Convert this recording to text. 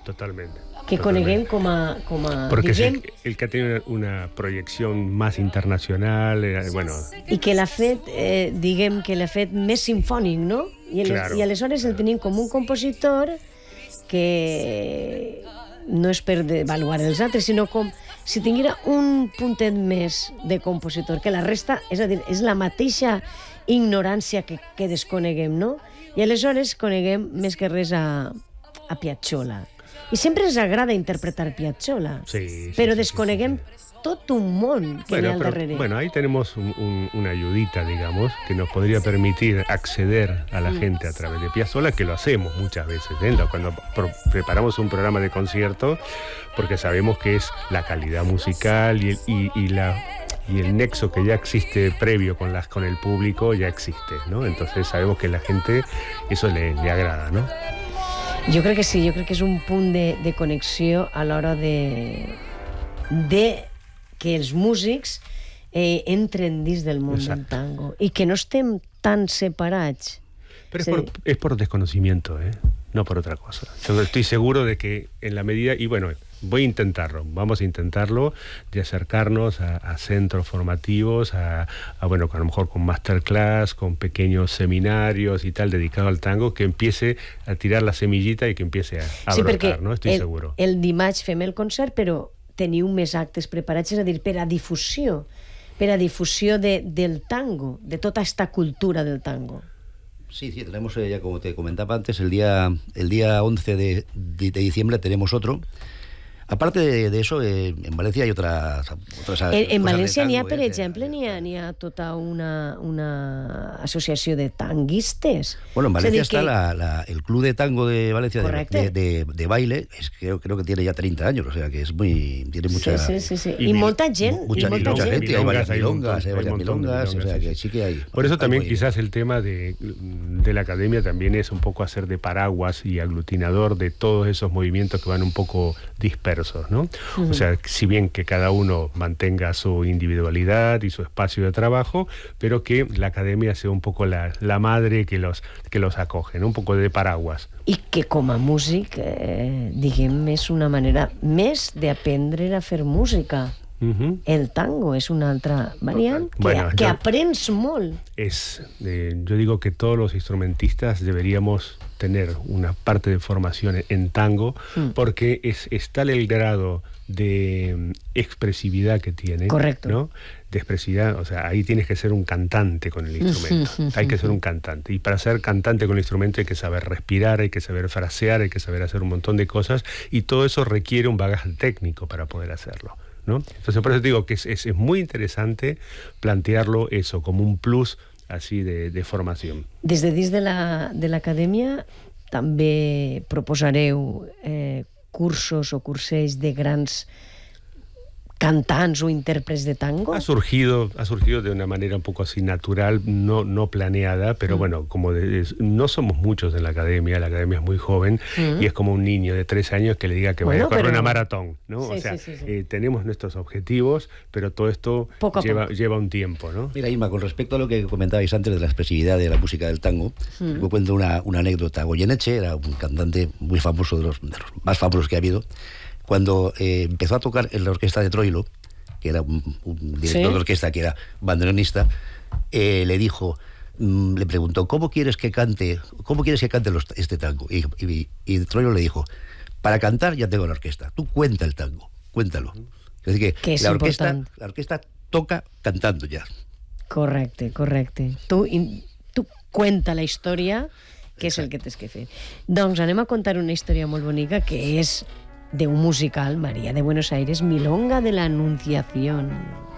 Totalmente. Que coneguem com a Porque diguem, és el que té una projecció més internacional, bueno... i que l'ha fet, diguem que l'ha fet més simfònic, no? I aleshores el tenim com un compositor que no és per avaluar els altres, sinó com si tinguera un puntet més de compositor que la resta, és a dir, és la mateixa ignorància que desconeguem, no? I aleshores coneguem més que res a Piazzolla. I sempre ens agrada interpretar Piazzolla, però desconeguem tot un món que hi ha al darrere. Bueno, ahí tenemos una ayudita, digamos, que nos podría permitir acceder a la gente a través de Piazzolla, que lo hacemos muchas veces, ¿eh? Cuando preparamos un programa de concierto, porque sabemos que es la calidad musical y el nexo que ya existe previo con el público ya existe, ¿no? Entonces sabemos que a la gente eso le agrada, ¿no? Jo crec que sí, jo crec que és un punt de connexió a l'hora de que els músics entren dins del món del tango i que no estem tan separats. Pero es por desconocimiento, no por otra cosa. Yo estoy seguro de que en la medida, y bueno, voy a intentarlo, vamos a intentarlo, de acercarnos a centros formativos, bueno, a lo mejor con masterclass, con pequeños seminarios y tal, dedicado al tango, que empiece a tirar la semillita y que empiece a brotar, ¿no? Estoy seguro. El dimarts fem el concert, però teniu més actes preparats, és a dir, per a difusió del tango, de tota esta cultura del tango. Sí, tenemos ya, como te comentaba antes, el día 11 de diciembre tenemos otro. Aparte de eso, en Valencia hay otras en València n'hi ha, per exemple, n'hi ha tota una associació de tanguistes. Bueno, en Valencia está el Club de Tango de Valencia de baile, creo que tiene ya 30 años, o sea que tiene mucha... Sí. Y molta gent. Mucha gente, hay varias milongas, o sea que sí que hay. Por eso también quizás el tema de la academia también es un poco hacer de paraguas y aglutinador de todos esos movimientos que van un poco dispersos, ¿no? O sea, si bien que cada uno mantenga su individualidad y su espacio de trabajo, pero que la academia sea un poco la madre que los acoge, ¿no? Un poco de paraguas. I que com a músic, diguem, és una manera més d'aprendre a fer música. El tango es una otra variante que aprens molt. Yo digo que todos los instrumentistas deberíamos tener una parte de formación en tango, porque es tal el grado de expresividad que tiene. Correcto. ¿no? De expresividad, o sea, ahí tienes que ser un cantante con el instrumento. Hay que ser un cantante. Y para ser cantante con el instrumento hay que saber respirar, hay que saber frasear, hay que saber hacer un montón de cosas, y todo eso requiere un bagaje técnico para poder hacerlo, ¿no? Entonces por eso digo que es muy interesante plantearlo eso como un plus así de formación. Des de l'acadèmia també proposareu cursos o cursells de grans cantants o intérpretes de tango? Ha surgido de una manera un poco así natural, no planeada, pero bueno, como no somos muchos en la academia es muy joven, y es como un niño de 3 años que le diga que vaya a correr una maratón, ¿no? Sí, o sea, sí. Tenemos nuestros objetivos, pero todo esto lleva un tiempo, ¿no? Mira, Irma, con respecto a lo que comentabais antes de la expresividad de la música del tango, me cuento una anécdota. Goyeneche era un cantante muy famoso, de los más famosos que ha habido. Cuando empezó a tocar en la orquesta de Troilo, que era un director de orquesta que era bandoneonista, le preguntó, ¿cómo quieres que cante este tango? Y Troilo le dijo, para cantar ya tengo la orquesta, tú cuenta el tango, cuéntalo. Es decir, que la orquesta toca cantando ya. Correcte. Tu cuenta la història, que és el que tens que fer. Doncs anem a contar una història molt bonica, que és de un musical, María de Buenos Aires, Milonga de la Anunciación.